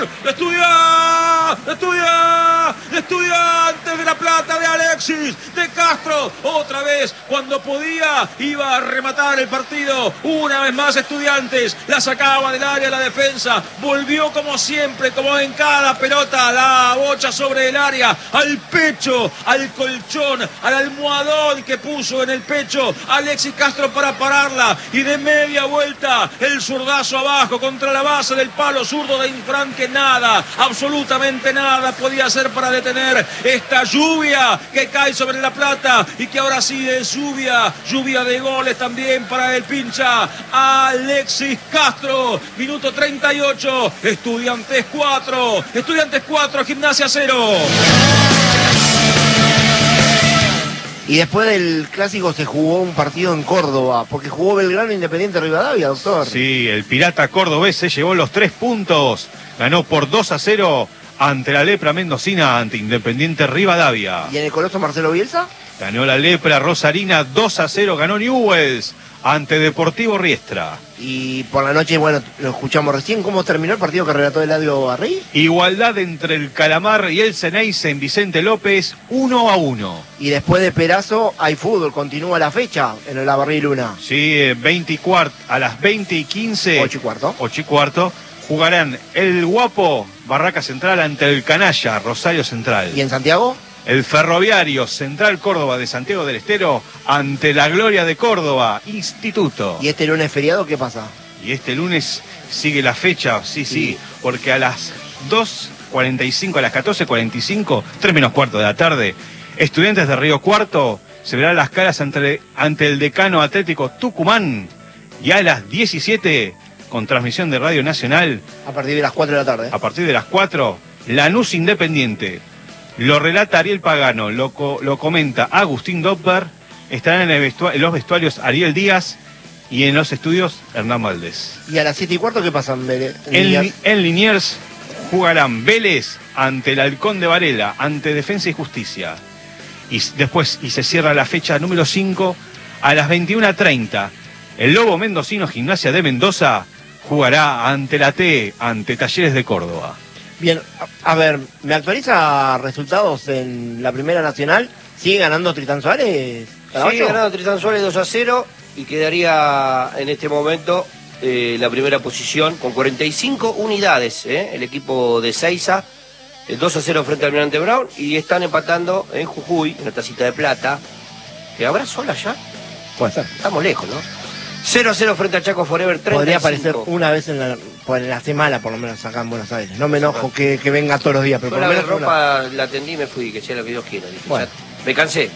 gol. Estudiantes de La Plata, de Alexis, de Castro. Otra vez, cuando podía, iba a rematar el partido. Una vez más Estudiantes, la sacaba del área la defensa. Volvió como siempre, como en cada pelota, la bocha sobre el área, al pecho, al colchón, al almohadón que puso en el pecho Alexis Castro para pararla. Y de media vuelta, el zurdazo abajo contra la base del palo zurdo de Infran, que nada, absolutamente nada podía hacer para detener esta lluvia que cae sobre La Plata y que ahora sí es lluvia de goles también para el pincha Alexis Castro. Minuto 38, Estudiantes 4, Gimnasia 0. Y después del clásico se jugó un partido en Córdoba, porque jugó Belgrano Independiente Rivadavia, doctor. Sí, el Pirata cordobés se llevó los 3 puntos, ganó por 2-0 ante la Lepra mendocina, ante Independiente Rivadavia. ¿Y en el Coloso Marcelo Bielsa? Ganó la Lepra rosarina 2-0, ganó Newells ante Deportivo Riestra. Y por la noche, bueno, lo escuchamos recién, ¿cómo terminó el partido que relató Eladio Barrí? Igualdad entre el Calamar y el Ceneice en Vicente López, 1-1. Y después de Perazo hay fútbol, continúa la fecha en el Barrí Luna. Sí, a las 20:15. 8:15. Jugarán el Guapo Barraca Central ante el Canalla Rosario Central. ¿Y en Santiago? El Ferroviario Central Córdoba de Santiago del Estero ante la Gloria de Córdoba Instituto. ¿Y este lunes feriado qué pasa? Y este lunes sigue la fecha, sí, porque a las 2:45, a las 14:45, 3:15 de la tarde, Estudiantes de Río Cuarto se verán las caras ante el Decano Atlético Tucumán. Y a las 17, con transmisión de Radio Nacional. A partir de las 4 de la tarde. A partir de las 4, Lanús Independiente. Lo relata Ariel Pagano, lo comenta Agustín Doppler, estarán en los vestuarios Ariel Díaz y en los estudios Hernán Valdés. ¿Y a las 7:15 qué pasa en Liniers jugarán Vélez ante el Halcón de Varela, ante Defensa y Justicia. Y después, se cierra la fecha número 5, a las 21:30. El Lobo Mendocino Gimnasia de Mendoza jugará ante la T, ante Talleres de Córdoba. Bien, a ver, ¿me actualiza resultados en la Primera Nacional? ¿Sigue ganando Tritán Suárez? Sigue ganando Tritán Suárez 2-0 y quedaría en este momento la primera posición con 45 unidades, el equipo de Seiza, 2-0 frente al Almirante Brown, y están empatando en Jujuy, en la tacita de plata. ¿Habrá sol allá? Puede ser. Estamos lejos, ¿no? 0-0 frente a Chaco Forever, 35. Podría aparecer una vez en la semana, por lo menos acá en Buenos Aires. No me enojo que venga todos los días, pero por lo menos ropa la atendí y me fui, que sea lo que Dios quiera. Dije, bueno. Me cansé.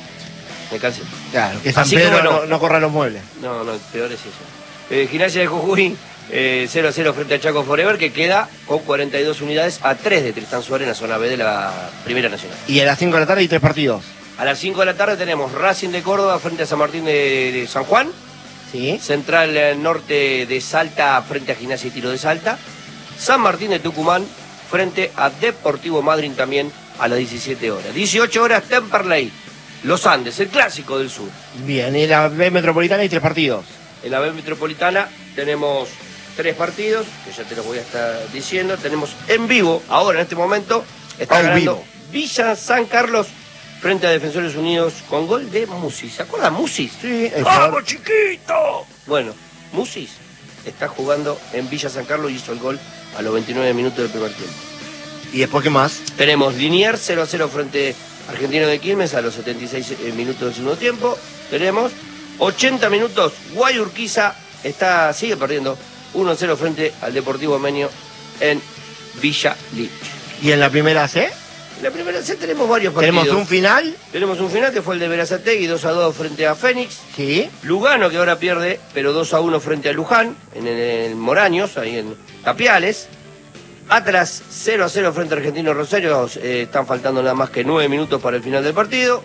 Claro, que San Pedro no corra los muebles. No, peor es eso. Gimnasia de Jujuy, 0-0 frente a Chaco Forever, que queda con 42 unidades a 3 de Tristan Suárez en la zona B de la Primera Nacional. Y a las 5 de la tarde hay 3 partidos. A las 5 de la tarde tenemos Racing de Córdoba frente a San Martín de San Juan. Sí. Central Norte de Salta frente a Gimnasia y Tiro de Salta. San Martín de Tucumán frente a Deportivo Madryn también a las 17 horas. 18 horas Temperley, Los Andes, el clásico del sur. Bien, y en la B Metropolitana hay 3 partidos. En la B Metropolitana tenemos 3 partidos, que ya te los voy a estar diciendo. Tenemos en vivo, ahora en este momento, está ganando Villa San Carlos frente a Defensores Unidos con gol de Musis. ¿Se acuerdan Musis? Sí. ¡Vamos, chiquito! Bueno, Musis está jugando en Villa San Carlos y hizo el gol a los 29 minutos del primer tiempo. ¿Y después qué más? Tenemos Liniers 0-0 frente a Argentino de Quilmes a los 76 minutos del segundo tiempo. Tenemos 80 minutos, Guayurquiza sigue perdiendo 1-0 frente al Deportivo Menio en Villa Libre. ¿Y en la Primera C? En la Primera C tenemos varios partidos. ¿Tenemos un final? Tenemos un final que fue el de Berazategui, 2-2 frente a Fénix. Sí. Lugano, que ahora pierde, pero 2-1 frente a Luján, en el Moraños, ahí en Tapiales. Atlas 0-0 frente a Argentino Rosario, están faltando nada más que 9 minutos para el final del partido.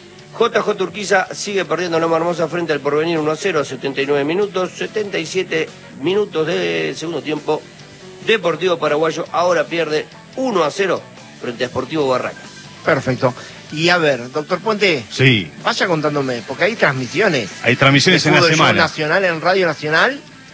JJ Urquiza sigue perdiendo Loma Hermosa frente al Porvenir 1-0 a 79 minutos, 77 minutos de segundo tiempo. Deportivo Paraguayo ahora pierde 1-0 frente a Sportivo Barraca. Perfecto. Y a ver, doctor Puente, sí, vaya contándome, porque hay transmisiones. Hay transmisiones en la semana. Nacional, en Radio Nacional,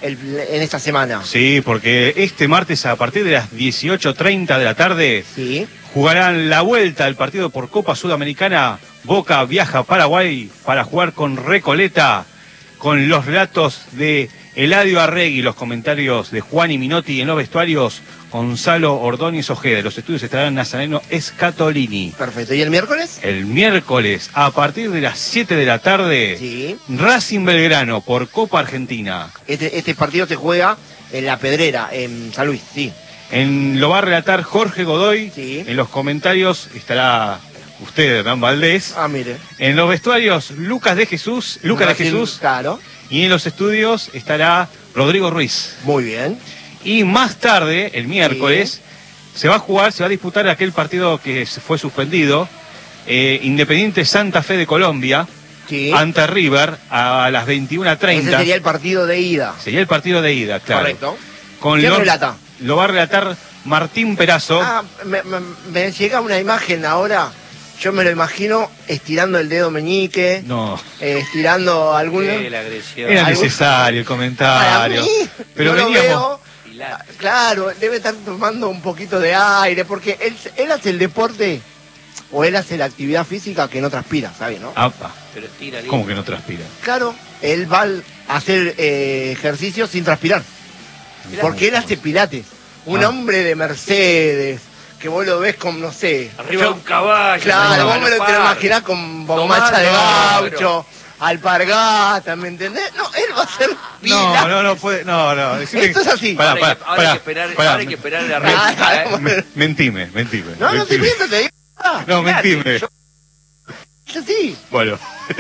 en esta semana. Sí, porque este martes a partir de las 18:30 de la tarde Sí. jugarán la vuelta al partido por Copa Sudamericana. Boca viaja a Paraguay para jugar con Recoleta, con los relatos de Eladio Arregui, los comentarios de Juan y Minotti en los vestuarios, Gonzalo Ordóñez Ojeda. Los estudios estarán Nazareno Escatolini. Perfecto. ¿Y el miércoles? El miércoles, a partir de las 7 de la tarde, Sí. Racing Belgrano por Copa Argentina. Este partido se juega en La Pedrera, en San Luis, sí. Lo va a relatar Jorge Godoy. Sí. En los comentarios estará usted, Hernán Valdés. Ah, mire. En los vestuarios, Lucas de Jesús. Claro. Y en los estudios estará Rodrigo Ruiz. Muy bien. Y más tarde, el miércoles, se va a disputar aquel partido que fue suspendido, Independiente Santa Fe de Colombia, Sí. ante River, a las 21:30. Ese sería el partido de ida. Sería el partido de ida, claro. Correcto. Con ¿Quién relata? Lo va a relatar Martín Perazo. Ah, me llega una imagen ahora. Yo me lo imagino estirando el dedo meñique, No, estirando algún... La agresión. era algo- necesario el Para comentario. mí, Pero no lo veníamos... veo. Claro, debe estar tomando un poquito de aire, porque él hace el deporte, o él hace la actividad física que no transpira, ¿sabes, no? Apa, Pero estira bien. ¿cómo que no transpira? Claro, él va a hacer ejercicio sin transpirar, porque él hace pilates. Un Ah. hombre de Mercedes, que vos lo ves con, no sé... Arriba de un caballo. Claro, no, vos me lo te lo imaginás con bombacha de gaucho, alpargata, ¿me entendés? No, él va a hacer pilates. No puede, no. Decime- Esto es así. Pará, Ahora pará, hay que esperar la Ah, réplica. Mentime. No, no te Mentime. miento, te digo. No, mentime. Es así. Bueno.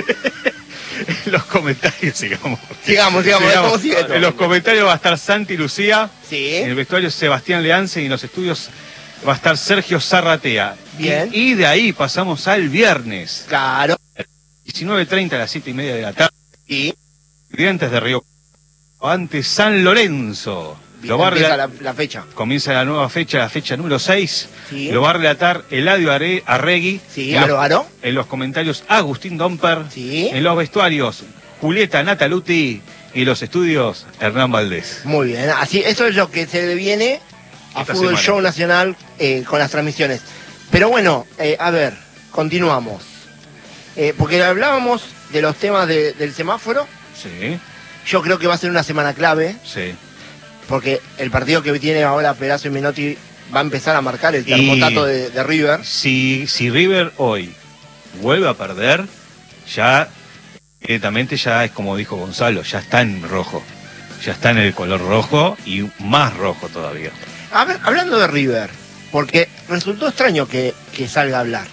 Los comentarios, sigamos. Sigamos, ¿cómo sigue esto? En los comentarios va a estar Santi Lucía, Sí. en el vestuario Sebastián Leance y en los estudios va a estar Sergio Zarratea. Bien. Y de ahí pasamos al viernes, Claro. 19:30 a las 7:30 de la tarde, Y Estudiantes de Río ante San Lorenzo. Lo va a empieza relatar- la fecha. Comienza la nueva fecha, la fecha número 6. Sí. Lo va a relatar Eladio Arregui. Sí, En los- Aro. En los comentarios, Agustín Domper. Sí. En los vestuarios, Julieta Nataluti. Y en los estudios, Hernán Valdés. Muy bien. Así, eso es lo que se viene a Esta Fútbol semana. Show Nacional con las transmisiones. Pero bueno, a ver, continuamos. Porque hablábamos de los temas del semáforo. Sí, Yo creo que va a ser una semana clave. sí. Porque el partido que tiene ahora Perazo y Menotti va a empezar a marcar el termostato de River. Si River hoy vuelve a perder, ya directamente ya es como dijo Gonzalo, ya está en rojo. Ya está en el color rojo y más rojo todavía. A ver, hablando de River, porque resultó extraño que salga a hablar.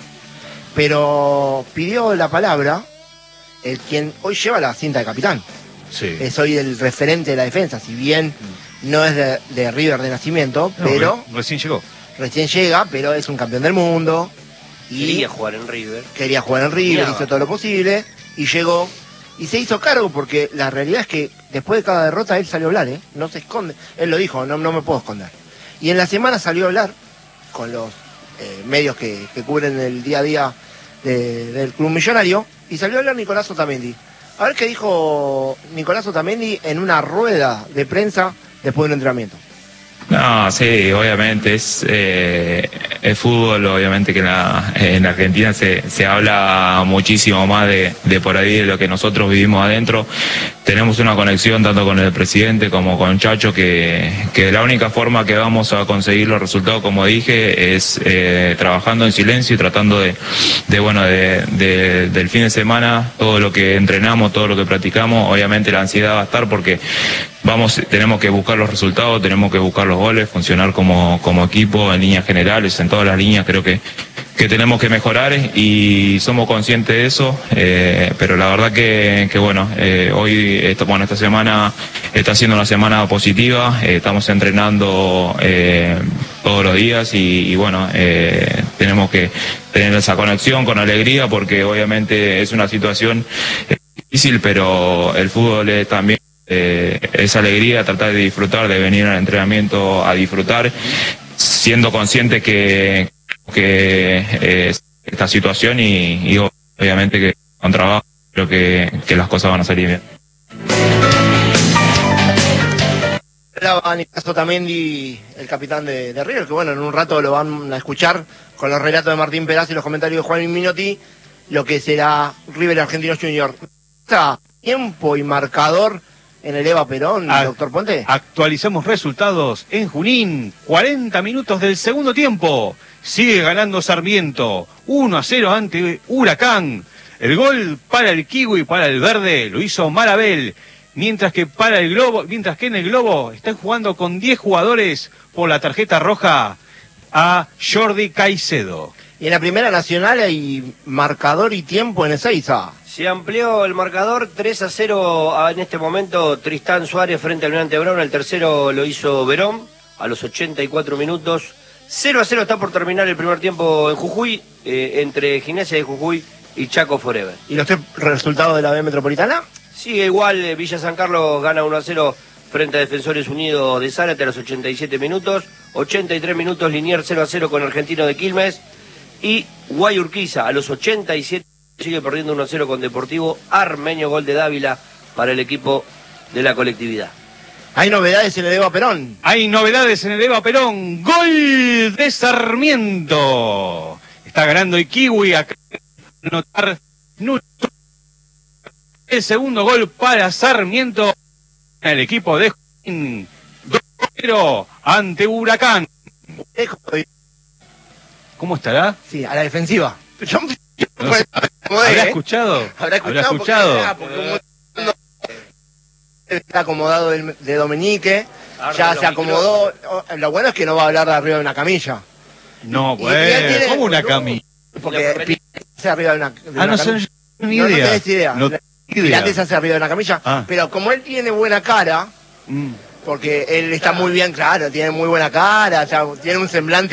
Pero pidió la palabra el quien hoy lleva la cinta de capitán. Sí. Es hoy el referente de la defensa, si bien no es de River de nacimiento, No, pero recién llegó. recién llega, pero es un campeón del mundo. Y Quería jugar en River. quería jugar en River, Soñaba. hizo todo lo posible y llegó y se hizo cargo porque la realidad es que después de cada derrota él salió a hablar, no se esconde, él lo dijo, no me puedo esconder. Y en la semana salió a hablar con los medios que cubren el día a día del Club Millonario y salió a hablar Nicolás Otamendi. A ver qué dijo Nicolás Otamendi en una rueda de prensa después de un entrenamiento. No, sí, obviamente es fútbol, obviamente que en Argentina se habla muchísimo más de por ahí de lo que nosotros vivimos adentro. Tenemos una conexión tanto con el presidente como con Chacho que la única forma que vamos a conseguir los resultados, como dije, es trabajando en silencio y tratando del fin de semana, todo lo que entrenamos, todo lo que practicamos, obviamente la ansiedad va a estar porque tenemos que buscar los resultados, tenemos que buscar los goles, funcionar como equipo en líneas generales, en todas las líneas creo que tenemos que mejorar y somos conscientes de eso, pero la verdad que bueno, hoy, esta semana está siendo una semana positiva, estamos entrenando todos los días y bueno, tenemos que tener esa conexión con alegría porque obviamente es una situación difícil, pero el fútbol es también esa alegría, tratar de disfrutar, de venir al entrenamiento a disfrutar, siendo consciente que esta situación y obviamente que con trabajo creo que las cosas van a salir bien. hablaba Nicolás Otamendi, el capitán de River, que bueno, en un rato lo van a escuchar con los relatos de Martín Peraz y los comentarios de Juan Minotti, lo que será River Argentinos Junior. Tiempo y marcador en el Eva Perón, doctor Puente. Actualizamos resultados en Junín, 40 minutos del segundo tiempo. Sigue ganando Sarmiento, 1-0 ante Huracán. El gol para el Kiwi, para el verde, lo hizo Marabel. Mientras que en el Globo están jugando con 10 jugadores por la tarjeta roja a Jordi Caicedo. Y en la Primera Nacional hay marcador y tiempo en Ezeiza. Se amplió el marcador 3-0 en este momento. Tristán Suárez frente al Almirante Brown. El tercero lo hizo Verón a los 84 minutos. 0-0 está por terminar el primer tiempo en Jujuy, entre Gimnasia de Jujuy y Chaco Forever. ¿Y los tres resultados de la B Metropolitana? Sigue igual, Villa San Carlos gana 1-0 frente a Defensores Unidos de Zárate a los 87 minutos. 83 minutos Liniers 0-0 con Argentino de Quilmes. Y Guayurquiza a los 87 sigue perdiendo 1-0 con Deportivo Armenio, gol de Dávila para el equipo de la colectividad. Hay novedades en el Eva Perón. Hay novedades en el Eva Perón. Gol de Sarmiento. Está ganando el Kiwi. Acá anotar el segundo gol para Sarmiento. El equipo de Junín. 2-0 ante Huracán. ¿Cómo estará? Sí, a la defensiva. No sé. ¿Habrá escuchado? Habrá escuchado. Porque está acomodado de Dominique, ya se acomodó. Lo bueno es que no va a hablar de arriba de una camilla. No, pues, ¿cómo una camilla? Porque hace arriba de una camilla. No sé, ni idea. No tenés idea. No Pilates hace arriba de una camilla. Pero como él tiene buena cara, porque él está muy bien, claro, tiene muy buena cara, o sea, tiene un semblante